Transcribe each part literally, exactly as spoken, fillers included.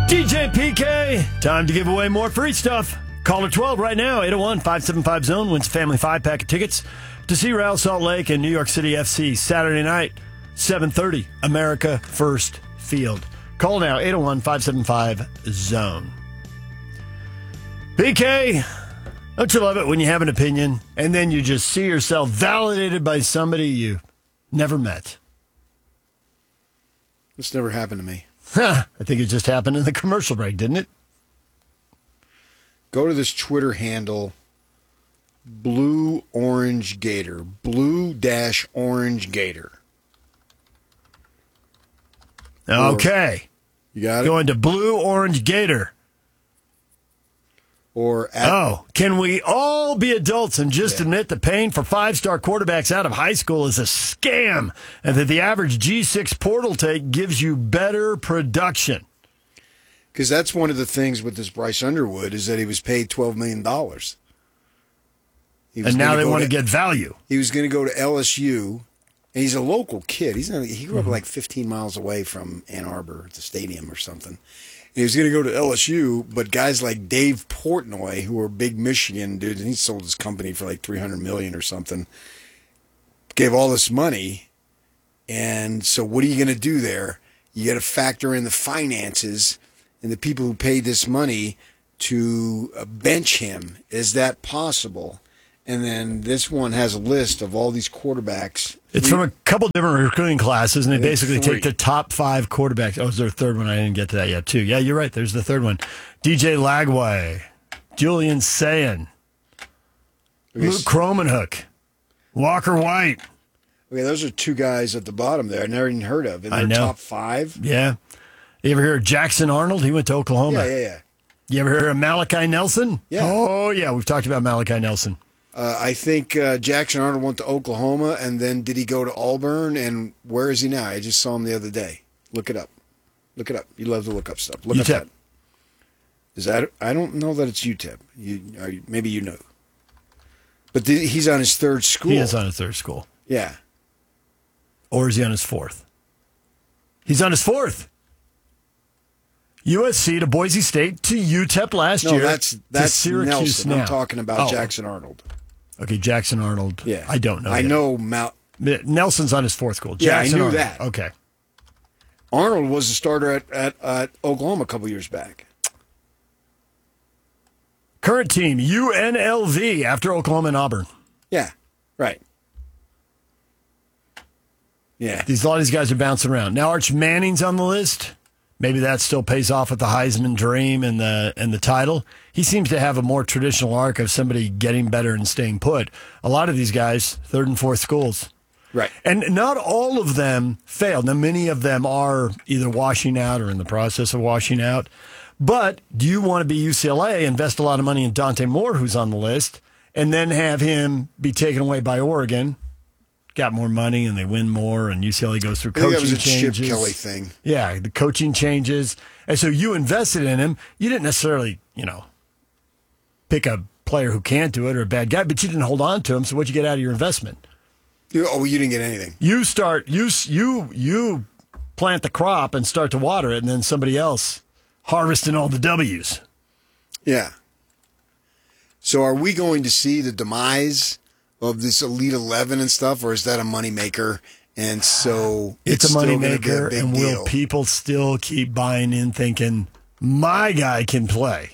D J P K, time to give away more free stuff. Caller twelve right now, eight oh one, five seven five, zone, wins a family five-pack of tickets to see Real Salt Lake and New York City F C Saturday night, seven thirty, America First Field. Call now, eight oh one, five seven five, zone. P K, don't you love it when you have an opinion and then you just see yourself validated by somebody you never met? This never happened to me. I think it just happened in the commercial break, didn't it? Go to this Twitter handle, Blue Orange Gator. Blue dash Orange Gator. Okay. You got it? Going to Blue Orange Gator. Or at, Oh, can we all be adults and just Yeah. admit that paying for five-star quarterbacks out of high school is a scam and that the average G six portal take gives you better production? Because that's one of the things with this Bryce Underwood is that he was paid twelve million dollars. He was And now gonna they go want to get value. He was going to go to L S U, and he's a local kid. He's not, he grew up Mm-hmm. like fifteen miles away from Ann Arbor at the stadium or something. And he was going to go to L S U, but guys like Dave Portnoy, who are big Michigan dudes, and he sold his company for like three hundred million dollars or something, gave all this money. And so what are you going to do there? You got to factor in the finances and the people who paid this money to uh, bench him. Is that possible? And then this one has a list of all these quarterbacks. It's from a couple different recruiting classes, and they think basically three. take the top five quarterbacks. Oh, is there a third one? I didn't get to that yet, too. Yeah, you're right. There's the third one. D J Lagway, Julian Sayin, Okay, Luke so- Cromanhook, Walker White. Okay, those are two guys at the bottom there I never even heard of. In I their know. top five? Yeah. You ever hear of Jackson Arnold? He went to Oklahoma. Yeah, yeah, yeah. You ever hear of Malachi Nelson? Yeah. Oh, yeah. We've talked about Malachi Nelson. Uh, I think uh, Jackson Arnold went to Oklahoma, and then did he go to Auburn? And where is he now? I just saw him the other day. Look it up. Look it up. You love to look up stuff. Look U up T E P. that. Is that? I don't know that it's U T E P. You, or maybe you know. But the, he's on his third school. He is on his third school. Yeah. Or is he on his fourth? He's on his fourth. U S C to Boise State to U T E P last No, year. that's to that's Syracuse Nelson. now. I'm talking about Oh, Jackson Arnold. Okay, Jackson Arnold. Yeah. I don't know. I yet. know Mount. Nelson's on his fourth school. Yeah, I Jackson knew Arnold. that. Okay. Arnold was a starter at, at, at Oklahoma a couple years back. Current team, U N L V after Oklahoma and Auburn. Yeah, right. Yeah. These a lot of these guys are bouncing around. Now Arch Manning's on the list. Maybe that still pays off with the Heisman dream and the and the title. He seems to have a more traditional arc of somebody getting better and staying put. A lot of these guys, third and fourth schools. Right. And not all of them failed. Now, many of them are either washing out or in the process of washing out. But do you want to be U C L A, invest a lot of money in Dante Moore, who's on the list, and then have him be taken away by Oregon? Got more money and they win more, and U C L A goes through I think coaching that was a changes. Chip Kelly thing. Yeah, the coaching changes. And so you invested in him. You didn't necessarily, you know, pick a player who can't do it or a bad guy, but you didn't hold on to him. So what'd you get out of your investment? You- Oh, you didn't get anything. You start, you, you, you plant the crop and start to water it, and then somebody else harvesting all the W's. Yeah. So are we going to see the demise of this Elite Eleven and stuff, or is that a moneymaker? And so It's, it's, a still gonna be moneymaker, big and will deal. people still keep buying in thinking, my guy can play?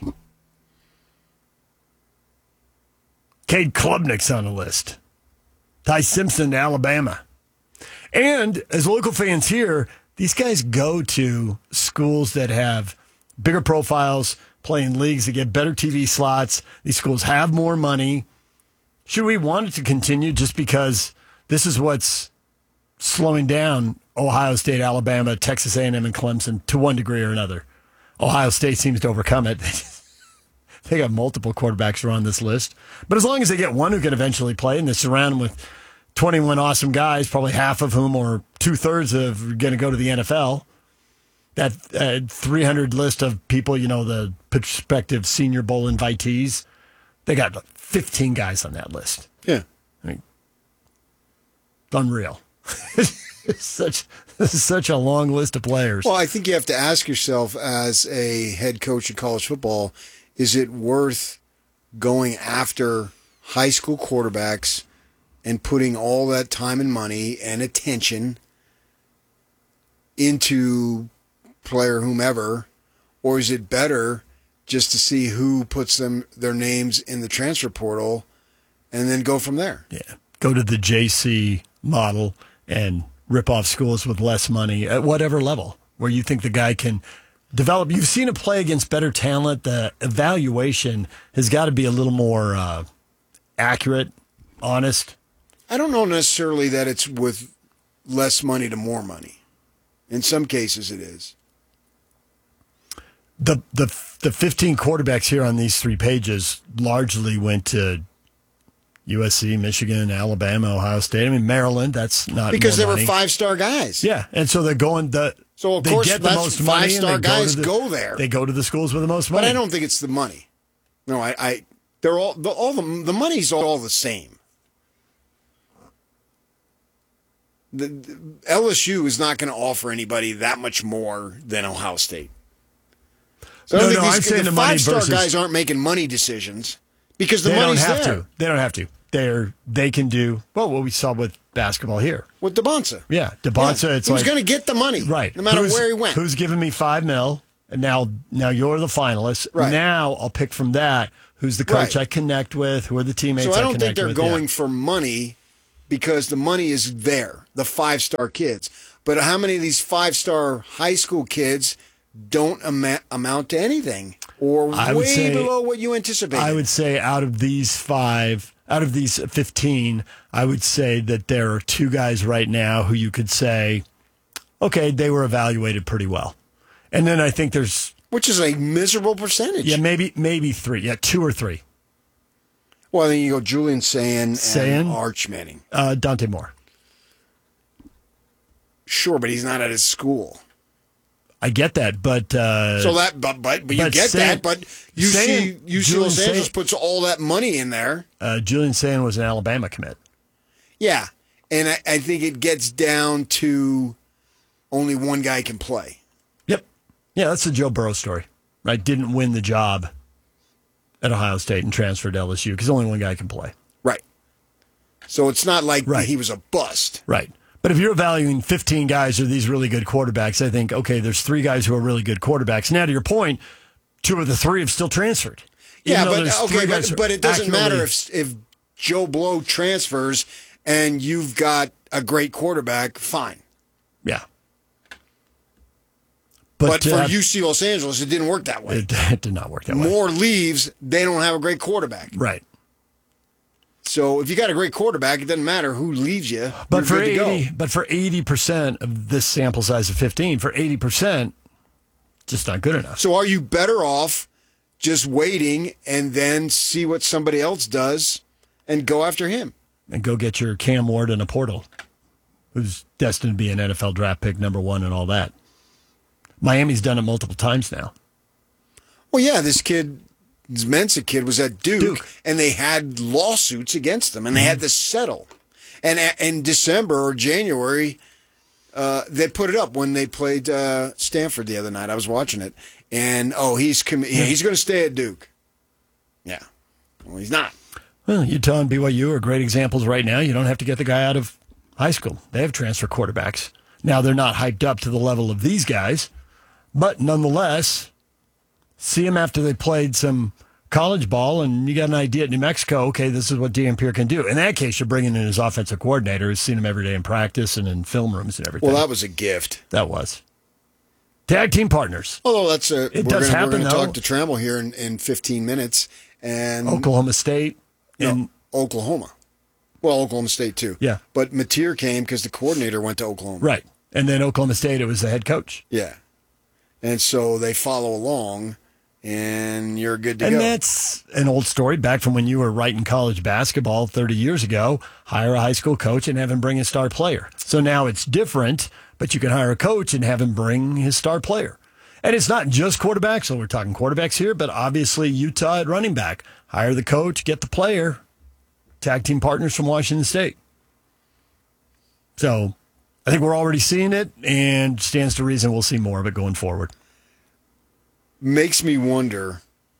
Cade Klubnik's on the list. Ty Simpson to Alabama. And as local fans here, these guys go to schools that have bigger profiles, play in leagues that get better T V slots. These schools have more money. Should we want it to continue just because this is what's slowing down Ohio State, Alabama, Texas A and M, and Clemson to one degree or another? Ohio State seems to overcome it. They got multiple quarterbacks who are on this list. But as long as they get one who can eventually play and they surround them with twenty-one awesome guys, probably half of whom or two-thirds of are going to go to the N F L, that uh, three hundred list of people, you know, the prospective Senior Bowl invitees, they got fifteen guys on that list. Yeah. I mean, it's unreal. such such a long list of players. Well, I think you have to ask yourself as a head coach of college football, is it worth going after high school quarterbacks and putting all that time and money and attention into player whomever, or is it better just to see who puts them their names in the transfer portal and then go from there? Yeah. Go to the J C model and rip off schools with less money at whatever level where you think the guy can develop. You've seen it play against better talent. The evaluation has got to be a little more uh, accurate, honest. I don't know necessarily that it's with less money to more money. In some cases it is. The the the fifteen quarterbacks here on these three pages largely went to U S C, Michigan, Alabama, Ohio State. I mean, Maryland, that's not because they more money. were five-star guys. Yeah, and so they're going the So of they course get the that's most money and five-star they guys go, to the, go there. They go to the schools with the most money. But I don't think it's the money. No, I, I they're all the all the the money's all the same. The, the L S U is not going to offer anybody that much more than Ohio State. So I No, don't think no, these, I'm saying the the money five-star versus- guys aren't making money decisions because the They don't money's have there. to. They don't have to. They're they can do well what we saw with basketball here. With DeBonsa. Yeah, DeBonsa. Yeah. It's he was like going to get the money, right, no matter who's, where he went. Who's giving me five mil? And now, now you're the finalist. Right. Now I'll pick from that. Who's the coach Right. I connect with? Who are the teammates? So I don't connect think they're with? going Yeah. for money because the money is there, the five-star kids. But how many of these five-star high school kids don't ama- amount to anything or I would way say- below what you anticipated? I would say out of these five, out of these fifteen, I would say that there are two guys right now who you could say, okay, they were evaluated pretty well. And then I think there's, Which is a miserable percentage. yeah, maybe maybe three. Yeah, two or three. Well, then you go Julian Sayin Sayin? and Arch Manning. Uh, Dante Moore. Sure, but he's not at his school. I get that, but uh, So that, but but, but you but get Sayin- that. But U C Sayin- U C Julian Los Angeles Sayin- puts all that money in there. uh, Julian Sayin was an Alabama commit. Yeah, and I, I think it gets down to only one guy can play. Yep. Yeah, that's the Joe Burrow story, right? Didn't win the job at Ohio State and transferred to L S U because only one guy can play. Right. So it's not like Right. he was a bust. Right. But if you're evaluating fifteen guys who are these really good quarterbacks, I think, okay, there's three guys who are really good quarterbacks. Now, to your point, two of the three have still transferred. Even Yeah, though but there's okay, three guys but, who but it doesn't accurately- matter if if Joe Blow transfers and you've got a great quarterback. Fine. Yeah. But, for uh, U C Los Angeles, it didn't work that way. it, it did not work that way. Moore leaves, they don't have a great quarterback. Right. So if you got a great quarterback, it doesn't matter who leaves you. But you're for good to go. eighty, but for eighty percent of this sample size of fifteen, for eighty percent, just not good enough. So are you better off just waiting and then see what somebody else does and go after him? And go get your Cam Ward in a portal, who's destined to be an N F L draft pick number one and all that. Miami's done it multiple times now. Well, yeah, this kid, this Mensa kid, was at Duke, Duke. and they had lawsuits against them, and they had to settle. And a- in December or January, uh, they put it up when they played uh, Stanford the other night. I was watching it, and oh, he's commi- yeah, he's going to stay at Duke. Yeah, well, he's not. Well, Utah and B Y U are great examples right now. You don't have to get the guy out of high school. They have transfer quarterbacks. Now, they're not hyped up to the level of these guys, but nonetheless, see them after they played some college ball, and you got an idea at New Mexico, okay, this is what Dan Pierre can do. In that case, you're bringing in his offensive coordinator who's seen him every day in practice and in film rooms and everything. Well, that was a gift. That was. Tag team partners. Although that's a, It we're does gonna, happen, We're going to though. talk to Trammell here in, in fifteen minutes, and Oklahoma State. no, And Oklahoma. Well, Oklahoma State too. Yeah. But Mateer came because the coordinator went to Oklahoma. right. And then Oklahoma State, it was the head coach. Yeah. And so they follow along, and you're good to And go. that's an old story back from when you were writing college basketball thirty years ago. Hire a high school coach and have him bring a star player. So now it's different, but you can hire a coach and have him bring his star player. And it's not just quarterbacks. So we're talking quarterbacks here, but obviously Utah at running back. Hire the coach, get the player. Tag team partners from Washington State. So I think we're already seeing it, and stands to reason we'll see more of it going forward. Makes me wonder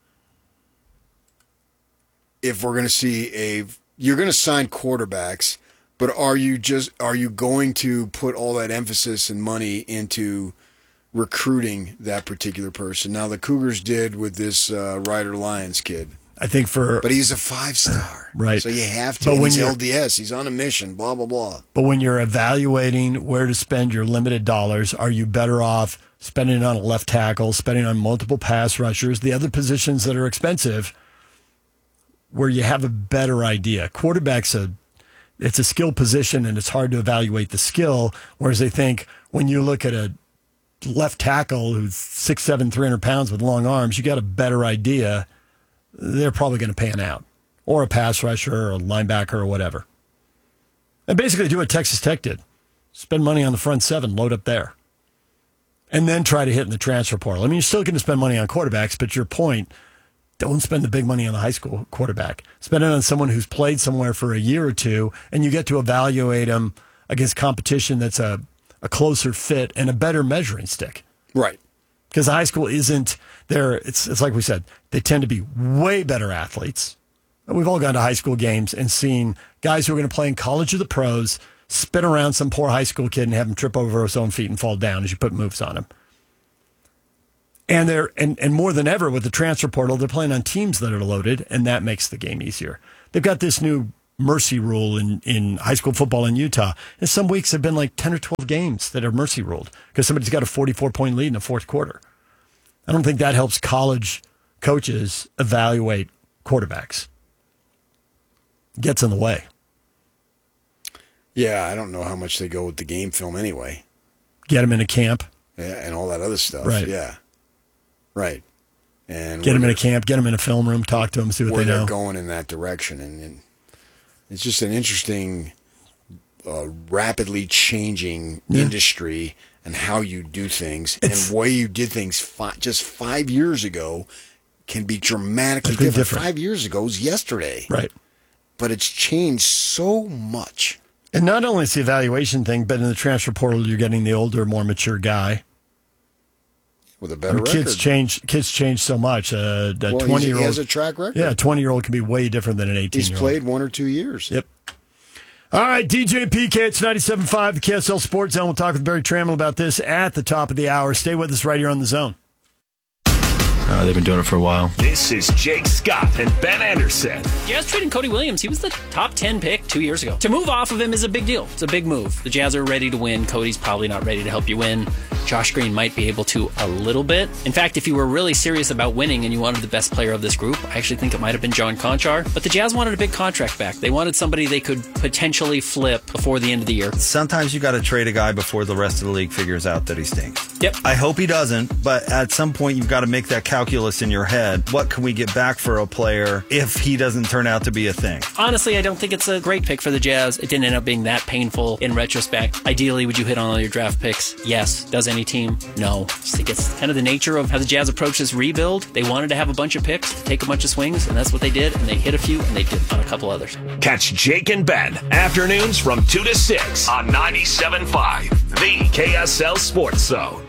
if we're going to see a. You're going to sign quarterbacks, but are you just are you going to put all that emphasis and money into recruiting that particular person? Now the Cougars did with this uh, Ryder Lyons kid. I think for, but he's a five star, right? So you have to. But when he's you're, L D S, he's on a mission. Blah blah blah. But when you're evaluating where to spend your limited dollars, are you better off spending on a left tackle, spending on multiple pass rushers, the other positions that are expensive, where you have a better idea? Quarterback's a it's a skill position, and it's hard to evaluate the skill. Whereas they think when you look at a left tackle who's six seven, three hundred pounds with long arms, you got a better idea. They're probably going to pan out, or a pass rusher or a linebacker or whatever. And basically do what Texas Tech did. Spend money on the front seven, load up there. And then try to hit in the transfer portal. I mean, you're still going to spend money on quarterbacks, but your point, don't spend the big money on the high school quarterback. Spend it on someone who's played somewhere for a year or two, and you get to evaluate them against competition that's a, a closer fit and a better measuring stick. Right. Because high school isn't there. It's it's like we said, they tend to be way better athletes. We've all gone to high school games and seen guys who are going to play in college or the pros spin around some poor high school kid and have him trip over his own feet and fall down as you put moves on him. And they're and, and more than ever with the transfer portal, they're playing on teams that are loaded, and that makes the game easier. They've got this new mercy rule in, in high school football in Utah. And some weeks have been like ten or twelve games that are mercy ruled because somebody's got a forty-four point lead in the fourth quarter. I don't think that helps college coaches evaluate quarterbacks. Gets in the way. Yeah, I don't know how much they go with the game film anyway. Get them in a camp. Yeah, and all that other stuff. Right. Yeah. Right. And get them in a camp, get them in a film room, talk to them, see what where they know. They're going in that direction. And, and it's just an interesting, uh, rapidly changing yeah. industry and how you do things. It's, and the way you did things fi- just five years ago can be dramatically different. different. Five years ago was yesterday. Right. But it's changed so much. And not only is the evaluation thing, but in the transfer portal, you're getting the older, more mature guy. With a better I mean, record. Kids change, kids change so much. Uh, a well, twenty-year-old he has a track record. Yeah, a twenty-year-old can be way different than an eighteen-year-old. He's played one or two years. Yep. All right, D J P K, it's ninety-seven point five, the K S L Sports Zone. We'll talk with Barry Trammell about this at the top of the hour. Stay with us right here on the Zone. Uh, they've been doing it for a while. This is Jake Scott and Ben Anderson. Jazz trading Cody Williams. He was the top ten pick two years ago. To move off of him is a big deal. It's a big move. The Jazz are ready to win. Cody's probably not ready to help you win. Josh Green might be able to a little bit. In fact, if you were really serious about winning and you wanted the best player of this group, I actually think it might have been John Conchar. But the Jazz wanted a big contract back. They wanted somebody they could potentially flip before the end of the year. Sometimes you got to trade a guy before the rest of the league figures out that he stinks. Yep. I hope he doesn't, but at some point you've got to make that calculus in your head. What can we get back for a player if he doesn't turn out to be a thing? Honestly, I don't think it's a great pick for the Jazz. It didn't end up being that painful in retrospect. Ideally, would you hit on all your draft picks? Yes. Does any team? No. I just think it's kind of the nature of how the Jazz approached this rebuild. They wanted to have a bunch of picks, to take a bunch of swings, and that's what they did, and they hit a few, and they did on a couple others. Catch Jake and Ben, afternoons from two to six on ninety-seven point five, the K S L Sports Zone.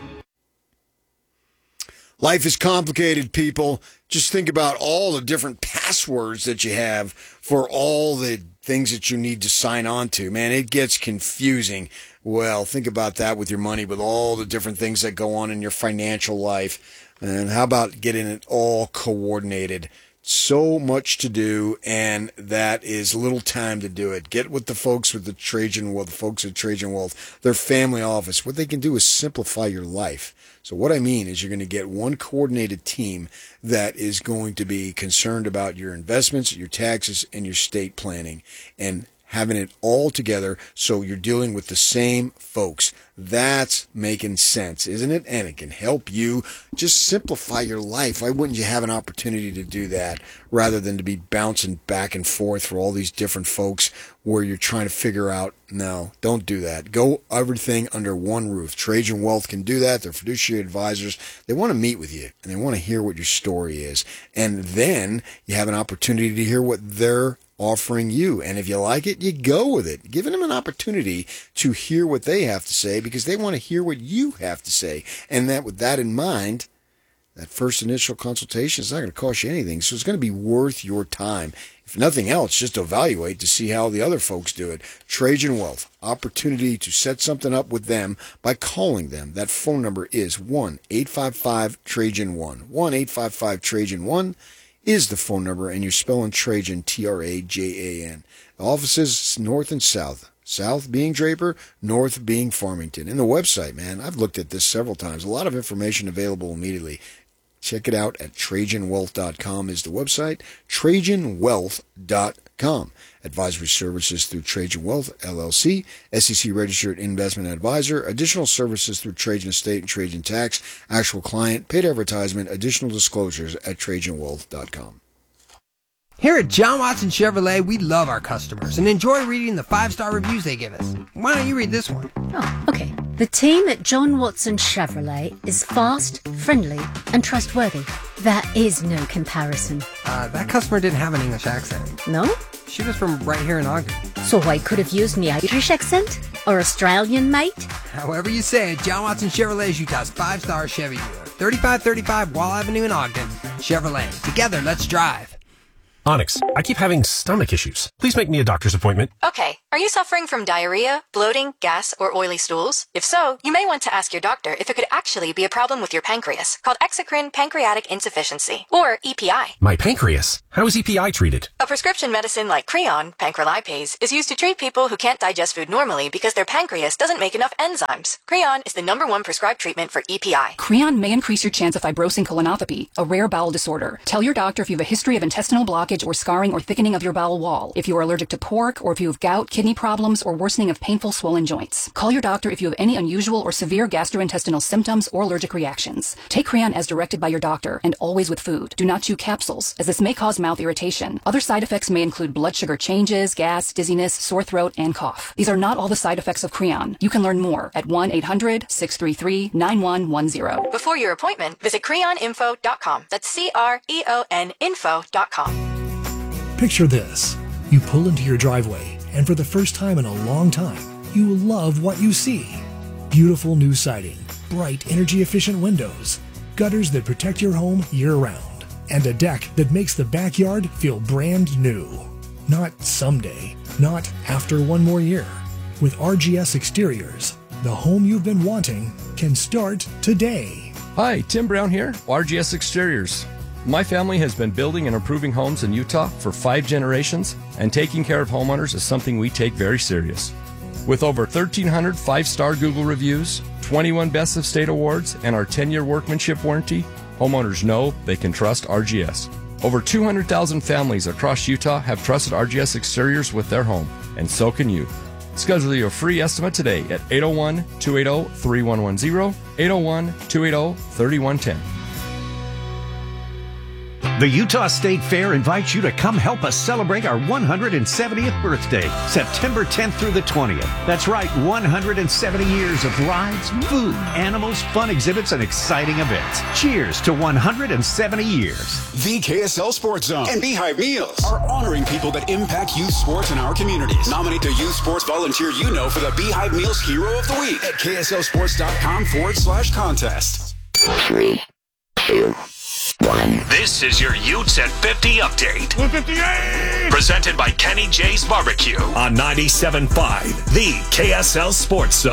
Life is complicated, people. Just think about all the different passwords that you have for all the things that you need to sign on to. Man, it gets confusing. Well, think about that with your money, with all the different things that go on in your financial life. And how about getting it all coordinated? So much to do, and that is little time to do it. Get with the folks with the Trajan Wealth, the folks at Trajan Wealth, their family office. What they can do is simplify your life. So what I mean is you're going to get one coordinated team that is going to be concerned about your investments, your taxes, and your estate planning, and having it all together so you're dealing with the same folks. That's making sense, isn't it? And it can help you just simplify your life. Why wouldn't you have an opportunity to do that rather than to be bouncing back and forth for all these different folks where you're trying to figure out, no, don't do that. Go everything under one roof. Trajan Wealth can do that. They're fiduciary advisors. They want to meet with you, and they want to hear what your story is. And then you have an opportunity to hear what their offering you. And if you like it, you go with it. Giving them an opportunity to hear what they have to say because they want to hear what you have to say. And that, with that in mind, that first initial consultation is not going to cost you anything. So it's going to be worth your time. If nothing else, just evaluate to see how the other folks do it. Trajan Wealth, opportunity to set something up with them by calling them. That phone number is one eight five five Trajan one. one eight five five Trajan one is the phone number, and you're spelling Trajan, T R A J A N. The offices north and south. South being Draper, north being Farmington. And the website, man, I've looked at this several times. A lot of information available immediately. Check it out at Trajan Wealth dot com is the website, Trajan Wealth dot com. Advisory services through Trajan Wealth, L L C, S E C registered investment advisor, additional services through Trajan Estate and Trajan Tax, actual client, paid advertisement, additional disclosures at Trajan Wealth dot com. Here at John Watson Chevrolet, we love our customers and enjoy reading the five-star reviews they give us. Why don't you read this one? Oh, okay. The team at John Watson Chevrolet is fast, friendly, and trustworthy. There is no comparison. Uh, that customer didn't have an English accent. No? She was from right here in Ogden. So I could have used my Irish accent? Or Australian, mate? However you say it, John Watson Chevrolet is Utah's five-star Chevy dealer. thirty-five thirty-five Wall Avenue in Ogden. Chevrolet. Together, let's drive. Onyx, I keep having stomach issues. Please make me a doctor's appointment. Okay, are you suffering from diarrhea, bloating, gas, or oily stools? If so, you may want to ask your doctor if it could actually be a problem with your pancreas, called exocrine pancreatic insufficiency, or E P I. My pancreas? How is E P I treated? A prescription medicine like Creon, pancrelipase, is used to treat people who can't digest food normally because their pancreas doesn't make enough enzymes. Creon is the number one prescribed treatment for E P I. Creon may increase your chance of fibrosing colonopathy, a rare bowel disorder. Tell your doctor if you have a history of intestinal blockage or scarring or thickening of your bowel wall, if you are allergic to pork, or if you have gout, kidney problems, or worsening of painful swollen joints. Call your doctor if you have any unusual or severe gastrointestinal symptoms or allergic reactions. Take Creon as directed by your doctor, and always with food. Do not chew capsules, as this may cause mouth irritation. Other side effects may include blood sugar changes, gas, dizziness, sore throat, and cough. These are not all the side effects of Creon. You can learn more at one eight hundred six three three nine one one zero. Before your appointment, visit creon info dot com. That's C R E O N info dot com. Picture this. You pull into your driveway, and for the first time in a long time, you will love what you see. Beautiful new siding, bright energy-efficient windows, gutters that protect your home year-round, and a deck that makes the backyard feel brand new. Not someday, not after one more year. With R G S Exteriors, the home you've been wanting can start today. Hi, Tim Brown here, R G S Exteriors. My family has been building and improving homes in Utah for five generations, and taking care of homeowners is something we take very serious. With over thirteen hundred five-star Google reviews, twenty-one Best of State awards, and our ten-year workmanship warranty, homeowners know they can trust R G S. Over two hundred thousand families across Utah have trusted R G S Exteriors with their home, and so can you. Schedule your free estimate today at eight oh one, two eight oh, three one one zero, eight oh one, two eight oh, three one one zero. The Utah State Fair invites you to come help us celebrate our one hundred seventieth birthday, September tenth through the twentieth. That's right, one hundred seventy years of rides, food, animals, fun exhibits, and exciting events. Cheers to one hundred seventy years. The K S L Sports Zone and Beehive Meals are honoring people that impact youth sports in our communities. Nominate the youth sports volunteer you know for the Beehive Meals Hero of the Week at kslsports.com forward slash contest. Three, two, one. This is your Utes at fifty update. one fifty-eight! Presented by Kenny J's Barbecue on ninety-seven point five, the K S L Sports Zone.